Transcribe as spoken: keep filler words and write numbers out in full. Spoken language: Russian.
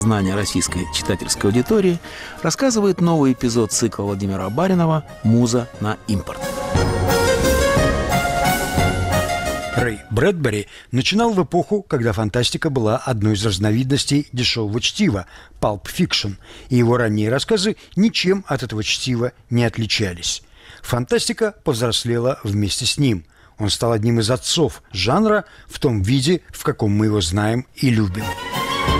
Знания российской читательской аудитории рассказывает новый эпизод цикла Владимира Баринова «Муза на импорт». Рэй Брэдбери начинал в эпоху, когда фантастика была одной из разновидностей дешевого чтива – Pulp Fiction, и его ранние рассказы ничем от этого чтива не отличались. Фантастика повзрослела вместе с ним. Он стал одним из отцов жанра в том виде, в каком мы его знаем и любим.